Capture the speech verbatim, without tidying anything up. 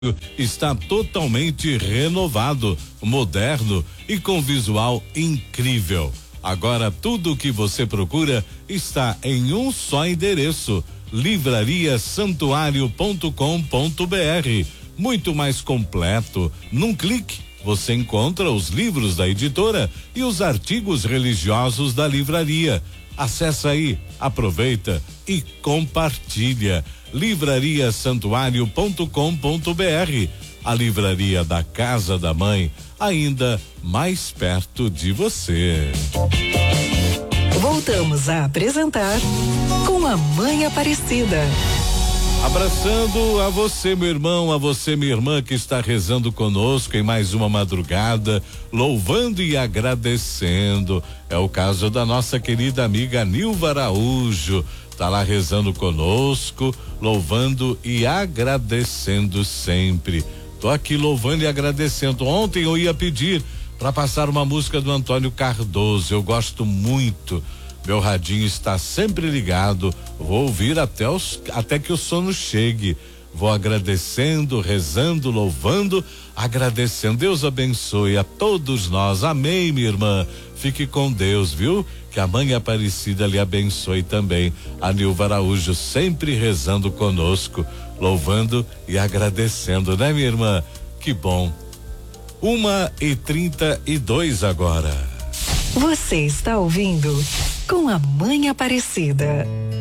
está totalmente renovado, moderno e com visual incrível. Agora tudo o que você procura está em um só endereço: livraria santuário ponto com ponto br. Muito mais completo. Num clique você encontra os livros da editora e os artigos religiosos da livraria. Acesse aí, aproveita e compartilha. livraria santuário ponto com ponto br. A livraria da Casa da Mãe, ainda mais perto de você. Voltamos a apresentar Com a Mãe Aparecida. Abraçando a você, meu irmão, a você, minha irmã, que está rezando conosco em mais uma madrugada, louvando e agradecendo. É o caso da nossa querida amiga Nilva Araújo. Tá lá rezando conosco, louvando e agradecendo sempre. Tô aqui louvando e agradecendo. Ontem eu ia pedir para passar uma música do Antônio Cardoso. Eu gosto muito. Meu radinho está sempre ligado. Vou ouvir até os, até que o sono chegue. Vou agradecendo, rezando, louvando, agradecendo. Deus abençoe a todos nós. Amém, minha irmã. Fique com Deus, viu? Que a Mãe Aparecida lhe abençoe também. A Nilva Araújo sempre rezando conosco, louvando e agradecendo, né, minha irmã? Que bom. Uma e trinta e dois agora. Você está ouvindo Com a Mãe Aparecida.